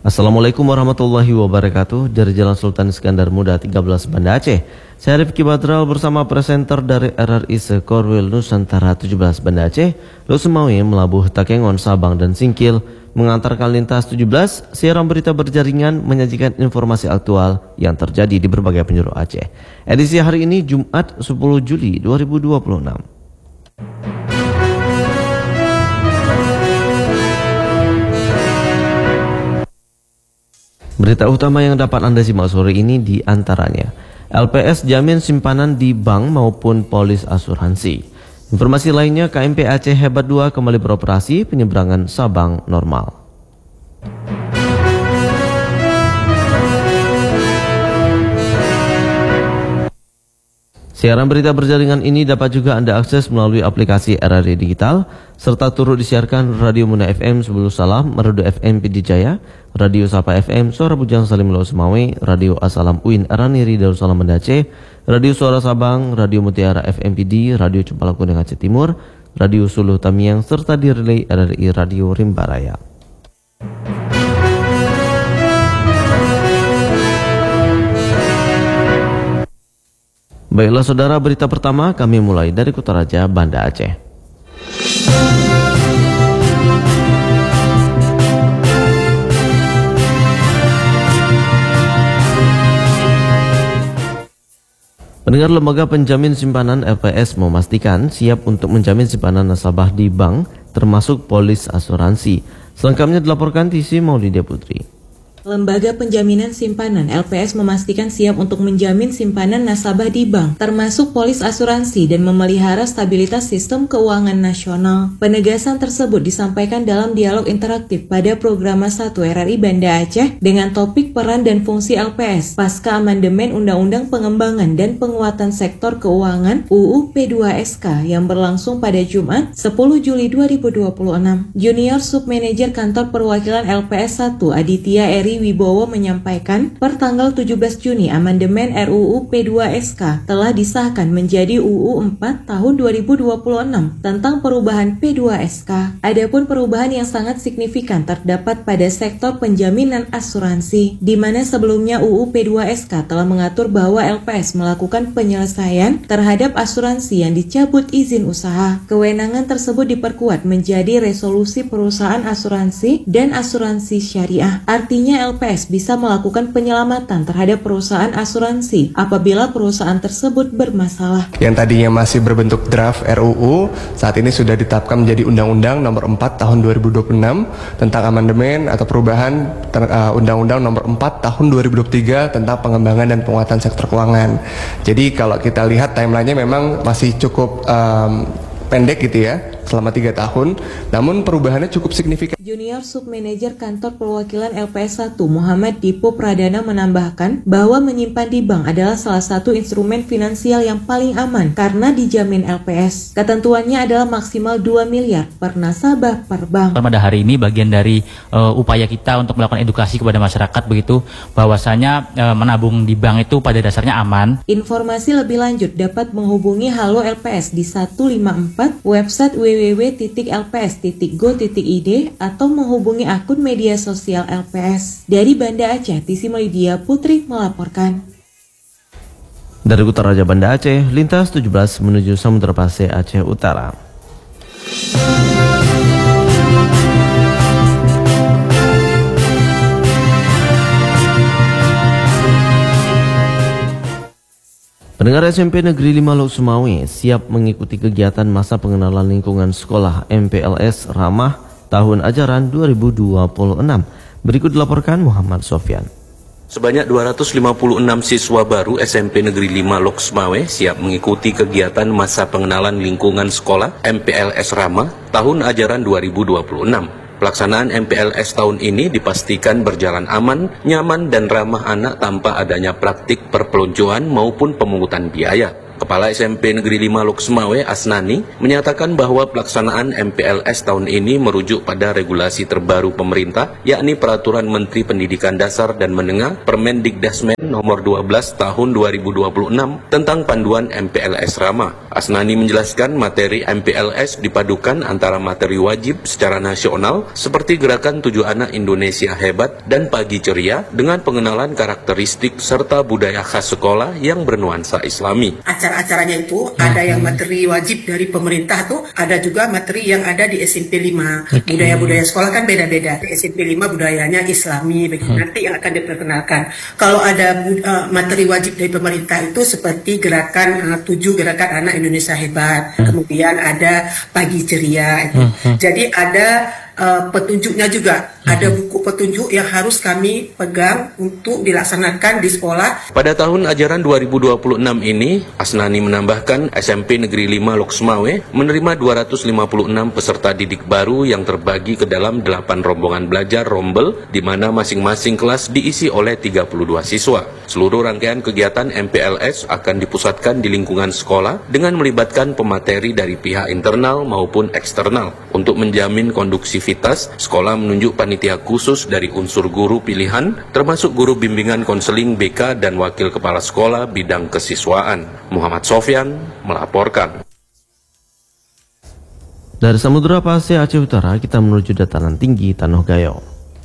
Assalamualaikum warahmatullahi wabarakatuh. Dari Jalan Sultan Iskandar Muda 13 Banda Aceh. Saya Rifki Badral bersama presenter dari RRI Sekorwil Nusantara 17 Banda Aceh, Lusemawi, Melabuh, Takengon, Sabang dan Singkil mengantarkan lintas 17 siaran berita berjaringan menyajikan informasi aktual yang terjadi di berbagai penjuru Aceh. Edisi hari ini Jumat 10 Juli 2026. Berita utama yang dapat Anda simak sore ini di antaranya LPS jamin simpanan di bank maupun polis asuransi. Informasi lainnya, KMP Aceh Hebat 2 kembali beroperasi, penyeberangan Sabang normal. Siaran berita berjaringan ini dapat juga Anda akses melalui aplikasi RRI Digital, serta turut disiarkan Radio Muna FM Sebelum Salam, Radio FM Pidijaya, Radio Sapa FM Suara Bujang Salim Lusemawi, Radio Asalam Uin Araniri Darussalam Banda Aceh, Radio Suara Sabang, Radio Mutiara FM PD, Radio Cempala Kuning Aceh Timur, Radio Suluh Tamiang, serta di relay RRI Radio Rimbaraya. Baiklah saudara, berita pertama kami mulai dari Kutaraja, Banda Aceh. Pendengar, lembaga penjamin simpanan LPS memastikan siap untuk menjamin simpanan nasabah di bank, termasuk polis asuransi. Selengkapnya dilaporkan TC Maulidia Putri. Lembaga Penjaminan Simpanan LPS memastikan siap untuk menjamin simpanan nasabah di bank, termasuk polis asuransi dan memelihara stabilitas sistem keuangan nasional. Penegasan tersebut disampaikan dalam dialog interaktif pada Programa 1 RRI Banda Aceh dengan topik peran dan fungsi LPS pasca amandemen Undang-Undang Pengembangan dan Penguatan Sektor Keuangan UU P2SK yang berlangsung pada Jumat 10 Juli 2026. Junior Submanager Kantor Perwakilan LPS 1 Aditya Eri Wibowo menyampaikan, per tanggal 17 Juni amandemen RUU P2SK telah disahkan menjadi UU 4 tahun 2026 tentang perubahan P2SK. Adapun perubahan yang sangat signifikan terdapat pada sektor penjaminan asuransi, di mana sebelumnya UU P2SK telah mengatur bahwa LPS melakukan penyelesaian terhadap asuransi yang dicabut izin usaha. Kewenangan tersebut diperkuat menjadi resolusi perusahaan asuransi dan asuransi syariah. Artinya LPS bisa melakukan penyelamatan terhadap perusahaan asuransi apabila perusahaan tersebut bermasalah. Yang tadinya masih berbentuk draft RUU, saat ini sudah ditetapkan menjadi Undang-Undang Nomor 4 Tahun 2026 tentang amandemen atau perubahan Undang-Undang Nomor 4 Tahun 2023 tentang pengembangan dan penguatan sektor keuangan. Jadi kalau kita lihat timelinenya memang masih cukup pendek gitu ya, selama 3 tahun, namun perubahannya cukup signifikan. Junior Submanager Kantor Perwakilan LPS 1 Muhammad Dipo Pradana menambahkan bahwa menyimpan di bank adalah salah satu instrumen finansial yang paling aman karena dijamin LPS. Ketentuannya adalah maksimal 2 miliar per nasabah per bank. Pada hari ini bagian dari upaya kita untuk melakukan edukasi kepada masyarakat begitu, bahwasanya menabung di bank itu pada dasarnya aman. Informasi lebih lanjut dapat menghubungi Halo LPS di 154, website www.lps.go.id atau menghubungi akun media sosial LPS. Dari Banda Aceh, TC Maulidia Putri melaporkan. Dari Kutaraja Banda Aceh, lintas 17 menuju Samudra Pasir Aceh Utara. Pendengar SMP Negeri 5 Lusemawi siap mengikuti kegiatan masa pengenalan lingkungan sekolah MPLS Ramah tahun ajaran 2026. Berikut dilaporkan Muhammad Sofyan. Sebanyak 256 siswa baru SMP Negeri 5 Loksmawe siap mengikuti kegiatan masa pengenalan lingkungan sekolah MPLS Ramah tahun ajaran 2026. Pelaksanaan MPLS tahun ini dipastikan berjalan aman, nyaman, dan ramah anak tanpa adanya praktik perpeloncoan maupun pemungutan biaya. Kepala SMP Negeri 5 Loksmawe Asnani menyatakan bahwa pelaksanaan MPLS tahun ini merujuk pada regulasi terbaru pemerintah, yakni Peraturan Menteri Pendidikan Dasar dan Menengah Permendikdasmen nomor 12 tahun 2026 tentang panduan MPLS Ramah. Asnani menjelaskan materi MPLS dipadukan antara materi wajib secara nasional seperti gerakan 7 Anak Indonesia Hebat dan Pagi Ceria dengan pengenalan karakteristik serta budaya khas sekolah yang bernuansa Islami. Acara-acaranya itu ada yang materi wajib dari pemerintah tuh, ada juga materi yang ada di SMP 5. Budaya-budaya sekolah kan beda-beda. Di SMP 5 budayanya Islami, begitu nanti yang akan diperkenalkan. Kalau ada materi wajib dari pemerintah itu seperti gerakan 7 gerakan anak Indonesia Hebat, kemudian ada Pagi Ceria. Jadi ada petunjuknya juga, ada buku petunjuk yang harus kami pegang untuk dilaksanakan di sekolah. Pada tahun ajaran 2026 ini, Asnani menambahkan SMP Negeri 5 Loksmawe menerima 256 peserta didik baru yang terbagi ke dalam 8 rombongan belajar rombel, di mana masing-masing kelas diisi oleh 32 siswa. Seluruh rangkaian kegiatan MPLS akan dipusatkan di lingkungan sekolah dengan melibatkan pemateri dari pihak internal maupun eksternal. Untuk menjamin konduksivitas, sekolah menunjuk panitia khusus dari unsur guru pilihan, termasuk guru bimbingan konseling BK dan wakil kepala sekolah bidang kesiswaan. Muhammad Sofyan melaporkan. Dari Samudra Pasir Aceh Utara, kita menuju dataran tinggi Tanoh Gayo.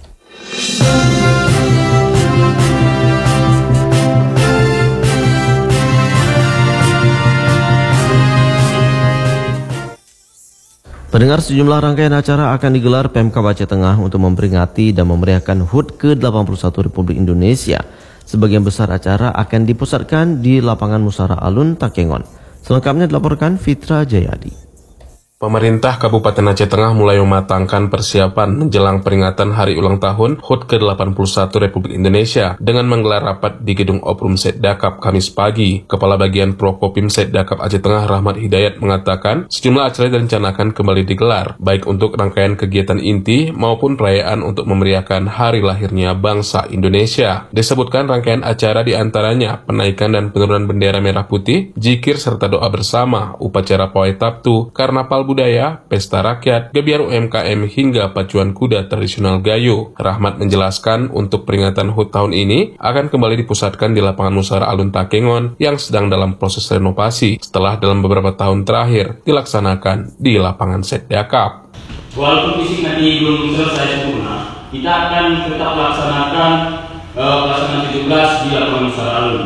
Pendengar, sejumlah rangkaian acara akan digelar Pemkab Aceh Tengah untuk memperingati dan memeriahkan HUT ke-81 Republik Indonesia. Sebagian besar acara akan dipusatkan di lapangan Musara Alun, Takengon. Selengkapnya dilaporkan Fitra Jayadi. Pemerintah Kabupaten Aceh Tengah mulai mematangkan persiapan menjelang peringatan hari ulang tahun HUT ke-81 Republik Indonesia dengan menggelar rapat di Gedung Oprum Setdakap Kamis pagi. Kepala Bagian Prokopim Setdakap Aceh Tengah Rahmat Hidayat mengatakan sejumlah acara direncanakan kembali digelar, baik untuk rangkaian kegiatan inti maupun perayaan untuk memeriahkan hari lahirnya bangsa Indonesia. Disebutkan rangkaian acara diantaranya penaikan dan penurunan bendera merah putih, zikir serta doa bersama, upacara pawai taptu, karnaval budaya, pesta rakyat, gebiar UMKM hingga pacuan kuda tradisional Gayo. Rahmat menjelaskan untuk peringatan HUT tahun ini akan kembali dipusatkan di lapangan Musara Alun Takengon yang sedang dalam proses renovasi setelah dalam beberapa tahun terakhir dilaksanakan di lapangan Setdakap. Walaupun fisik nanti belum selesai sempurna, kita akan tetap laksanakan pelaksanaan 17 di lapangan Musara Alun.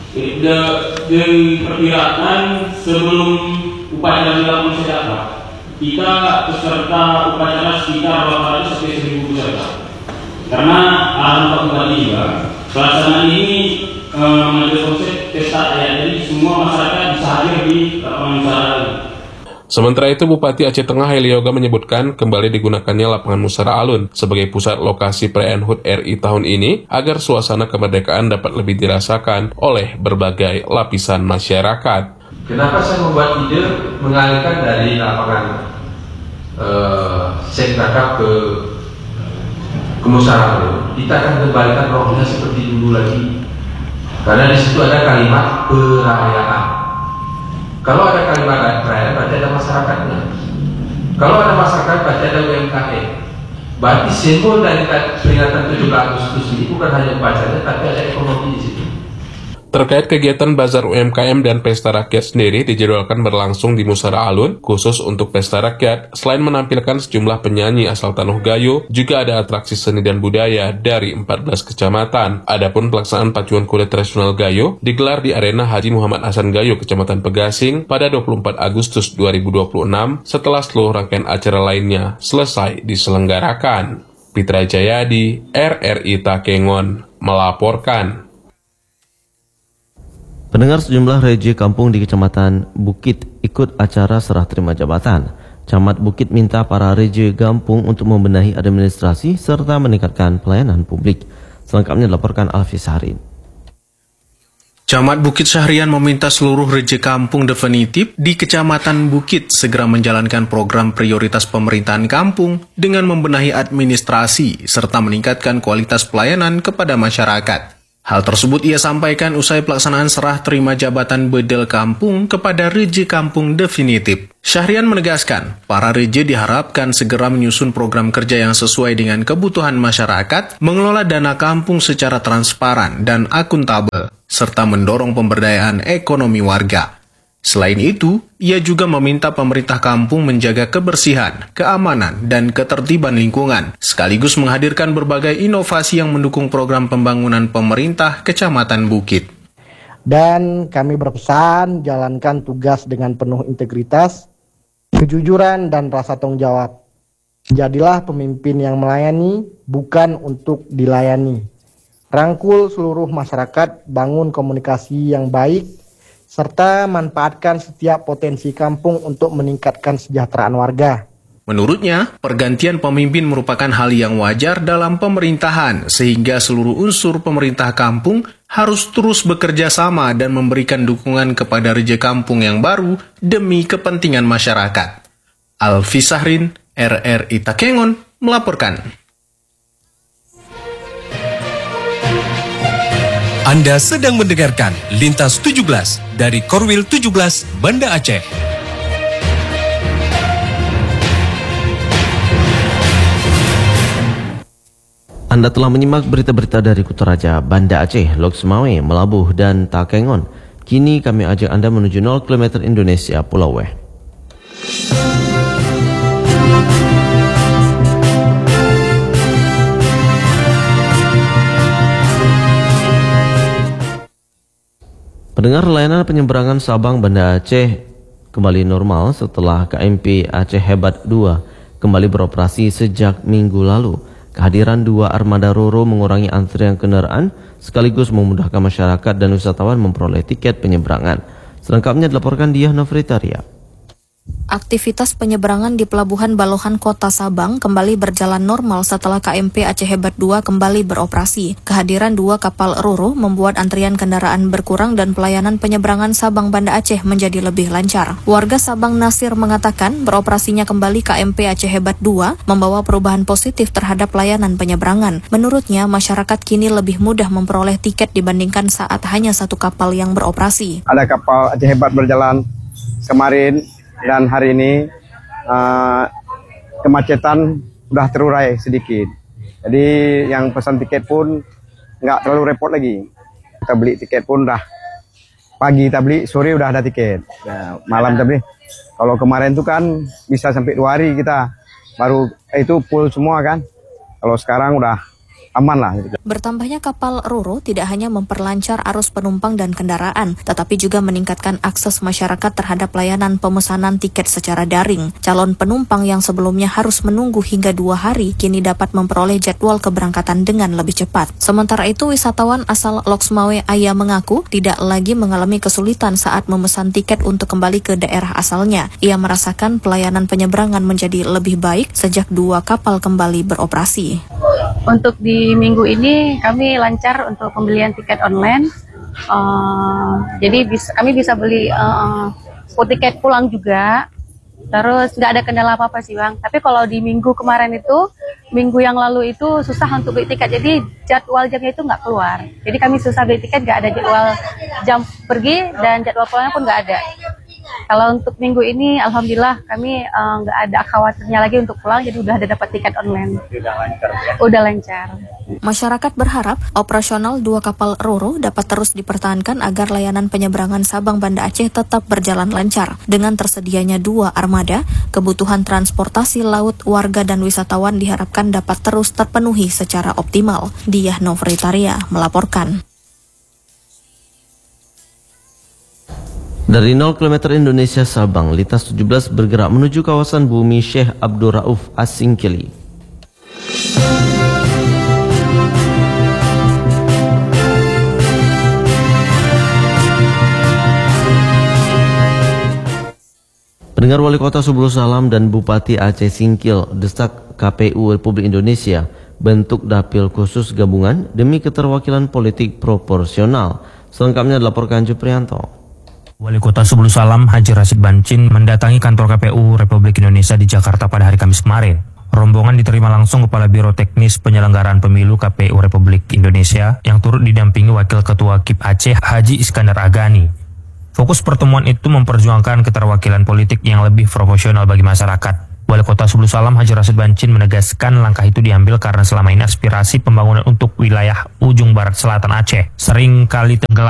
Diperkirakan sebelum upacara di lapangan Setdakap, kita peserta upacara sekitar 800 sampai 1000 peserta. Karena Pak Bupati juga pelaksanaan ini mengambil konsep pesta rakyat, jadi semua masyarakat bisa hadir di lapangan Musara Alun. Sementara itu, Bupati Aceh Tengah Heli Yoga menyebutkan kembali digunakannya lapangan Musara Alun sebagai pusat lokasi perayaan HUT RI tahun ini agar suasana kemerdekaan dapat lebih dirasakan oleh berbagai lapisan masyarakat. Kenapa saya membuat ide mengalihkan dari lapangan Setdakap ke Musara Alun? Kita akan kembalikan rohnya seperti dulu lagi, karena di situ ada kalimat perayaan. Kalau ada kalimat perayaan, berarti ada masyarakatnya. Kalau ada masyarakat, berarti ada UMKM. Berarti simbol dari peringatan 17 Agustus ini bukan hanya upacara, tapi ada ekonomi di situ. Terkait kegiatan Bazar UMKM dan Pesta Rakyat sendiri dijadwalkan berlangsung di Musara Alun. Khusus untuk Pesta Rakyat, selain menampilkan sejumlah penyanyi asal Tanoh Gayo, juga ada atraksi seni dan budaya dari 14 kecamatan. Adapun pelaksanaan pacuan kuda tradisional Gayo digelar di Arena Haji Muhammad Hasan Gayo, Kecamatan Pegasing, pada 24 Agustus 2026 setelah seluruh rangkaian acara lainnya selesai diselenggarakan. Fitra Jayadi, RRI Takengon, melaporkan. Pendengar, sejumlah reje kampung di Kecamatan Bukit ikut acara serah terima jabatan. Camat Bukit minta para reje kampung untuk membenahi administrasi serta meningkatkan pelayanan publik. Selengkapnya dilaporkan Alfi Sahrin. Camat Bukit Syahrian meminta seluruh reje kampung definitif di Kecamatan Bukit segera menjalankan program prioritas pemerintahan kampung dengan membenahi administrasi serta meningkatkan kualitas pelayanan kepada masyarakat. Hal tersebut ia sampaikan usai pelaksanaan serah terima jabatan bedel kampung kepada reje kampung definitif. Syahrian menegaskan, para reje diharapkan segera menyusun program kerja yang sesuai dengan kebutuhan masyarakat, mengelola dana kampung secara transparan dan akuntabel, serta mendorong pemberdayaan ekonomi warga. Selain itu, ia juga meminta pemerintah kampung menjaga kebersihan, keamanan, dan ketertiban lingkungan, sekaligus menghadirkan berbagai inovasi yang mendukung program pembangunan pemerintah Kecamatan Bukit. Dan kami berpesan jalankan tugas dengan penuh integritas, kejujuran, dan rasa tanggung jawab. Jadilah pemimpin yang melayani, bukan untuk dilayani. Rangkul seluruh masyarakat, bangun komunikasi yang baik, serta manfaatkan setiap potensi kampung untuk meningkatkan kesejahteraan warga. Menurutnya, pergantian pemimpin merupakan hal yang wajar dalam pemerintahan, sehingga seluruh unsur pemerintah kampung harus terus bekerja sama dan memberikan dukungan kepada Raja Kampung yang baru demi kepentingan masyarakat. Alfi Sahrin, RRI Takengon, melaporkan. Anda sedang mendengarkan Lintas 17 dari Korwil 17 Banda Aceh. Anda telah menyimak berita-berita dari Kutaraja, Banda Aceh, Lok Semawe, Melabuh, dan Takengon. Kini kami ajak Anda menuju 0 km Indonesia, Pulau Weh. Pendengar, layanan penyeberangan Sabang Banda Aceh kembali normal setelah KMP Aceh Hebat 2 kembali beroperasi sejak minggu lalu. Kehadiran 2 armada Roro mengurangi antrian kendaraan sekaligus memudahkan masyarakat dan wisatawan memperoleh tiket penyeberangan. Selengkapnya dilaporkan Diah Nofritaria. Aktivitas penyeberangan di Pelabuhan Balohan Kota Sabang kembali berjalan normal setelah KMP Aceh Hebat 2 kembali beroperasi. Kehadiran 2 kapal Roro membuat antrian kendaraan berkurang dan pelayanan penyeberangan Sabang Banda Aceh menjadi lebih lancar. Warga Sabang Nasir mengatakan beroperasinya kembali KMP Aceh Hebat 2 membawa perubahan positif terhadap layanan penyeberangan. Menurutnya, masyarakat kini lebih mudah memperoleh tiket dibandingkan saat hanya 1 kapal yang beroperasi. Ada kapal Aceh Hebat berjalan kemarin dan hari ini kemacetan sudah terurai sedikit. Jadi yang pesan tiket pun nggak terlalu repot lagi. Kita beli tiket pun udah pagi kita beli, sore udah ada tiket. Ya, malam kita beli. Kalau kemarin tuh kan bisa sampai 2 hari kita baru itu full semua kan. Kalau sekarang udah aman lah. Bertambahnya kapal Roro tidak hanya memperlancar arus penumpang dan kendaraan, tetapi juga meningkatkan akses masyarakat terhadap layanan pemesanan tiket secara daring. Calon penumpang yang sebelumnya harus menunggu hingga 2 hari, kini dapat memperoleh jadwal keberangkatan dengan lebih cepat. Sementara itu, wisatawan asal Lok Semawe Aya mengaku tidak lagi mengalami kesulitan saat memesan tiket untuk kembali ke daerah asalnya. Ia merasakan pelayanan penyeberangan menjadi lebih baik sejak 2 kapal kembali beroperasi. Untuk di minggu ini kami lancar untuk pembelian tiket online, jadi kami bisa beli full tiket pulang juga, terus nggak ada kendala apa-apa sih Bang. Tapi kalau di minggu kemarin itu, minggu yang lalu itu susah untuk beli tiket, jadi jadwal jamnya itu nggak keluar. Jadi kami susah beli tiket, nggak ada jadwal jam pergi dan jadwal pulangnya pun nggak ada. Kalau untuk minggu ini, alhamdulillah kami nggak ada khawatirnya lagi untuk pulang, jadi udah ada dapat tiket online. Udah lancar. Masyarakat berharap operasional 2 kapal Roro dapat terus dipertahankan agar layanan penyeberangan Sabang Banda Aceh tetap berjalan lancar. Dengan tersedianya 2 armada, kebutuhan transportasi laut warga dan wisatawan diharapkan dapat terus terpenuhi secara optimal. Diah Nofritaria melaporkan. Dari 0 km Indonesia Sabang, Lintas 17 bergerak menuju kawasan bumi Syekh Abdul Rauf As-Singkili. Pendengar, Wali Kota Subulu Salam dan Bupati Aceh Singkil desak KPU Republik Indonesia bentuk dapil khusus gabungan demi keterwakilan politik proporsional. Selengkapnya dilaporkan Juprianto. Wali Kota Subulu Salam Haji Rashid Bancin mendatangi kantor KPU Republik Indonesia di Jakarta pada hari Kamis kemarin. Rombongan diterima langsung Kepala Biro Teknis Penyelenggaraan Pemilu KPU Republik Indonesia yang turut didampingi Wakil Ketua KIP Aceh Haji Iskandar Agani. Fokus pertemuan itu memperjuangkan keterwakilan politik yang lebih proporsional bagi masyarakat. Wali Kota Subulu Salam Haji Rashid Bancin menegaskan langkah itu diambil karena selama ini aspirasi pembangunan untuk wilayah ujung barat selatan Aceh sering kali tenggelam.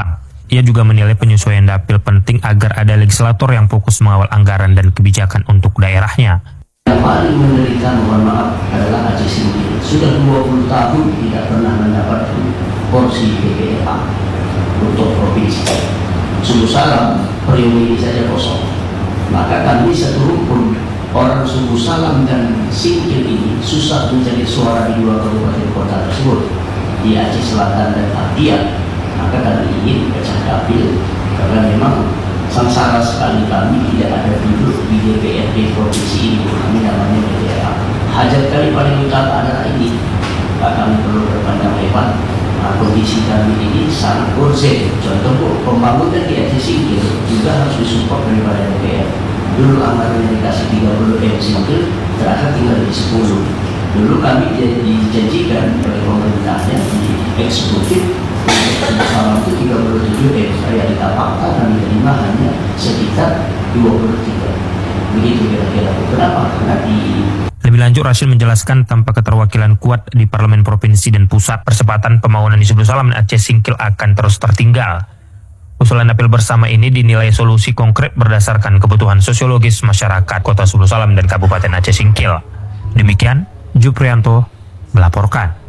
Ia juga menilai penyesuaian dapil penting agar ada legislator yang fokus mengawal anggaran dan kebijakan untuk daerahnya. Yang paling menderita, mohon maaf, adalah Aceh Singkil. Sudah 20 tahun tidak pernah mendapat porsi PPLA untuk provinsi. Sungguh Salam periode ini saja kosong. Maka kami satu rukun orang Sungguh Salam dan Singkil ini susah mencari suara di dua kabupaten kota tersebut, di Aceh Selatan dan Apia. Maka kami ingin pecah dapil karena memang sengsara sekali kami tidak ada duduk di DPRD provinsi ini. Kami namanya DPRA. Hajat kali paling utama adalah ini. Kami perlu berpandang lebar. Kondisi kami ini sangat urgent. Contoh pembangunan di Aceh Singkil juga harus disupport daripada DPR. Dulu anggaran yang dikasih 30 M Singkil, terakhir tinggal di 10. Dulu kami dijanjikan oleh pemerintahnya di eksekutif Salam itu 37 M, realita fakta kami terima hanya sekitar 23. Begitu kira-kira. Kenapa? Karena Lebih lanjut, Rashid menjelaskan tanpa keterwakilan kuat di parlemen provinsi dan pusat, percepatan pembangunan di Sungguh Salam dan Aceh Singkil akan terus tertinggal. Usulan dapil bersama ini dinilai solusi konkret berdasarkan kebutuhan sosiologis masyarakat Kota Sungguh Salam dan Kabupaten Aceh Singkil. Demikian, Juprianto melaporkan.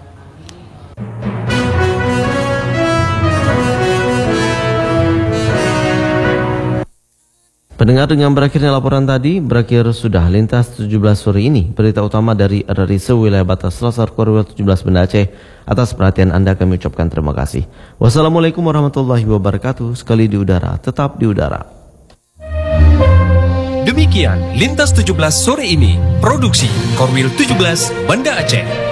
Pendengar, dengan berakhirnya laporan tadi, berakhir sudah Lintas 17 sore ini. Berita utama dari RRI Sewilayah Batas Selasar Korwil 17 Banda Aceh. Atas perhatian Anda kami ucapkan terima kasih. Wassalamualaikum warahmatullahi wabarakatuh. Sekali di udara, tetap di udara. Demikian Lintas 17 sore ini. Produksi Korwil 17 Banda Aceh.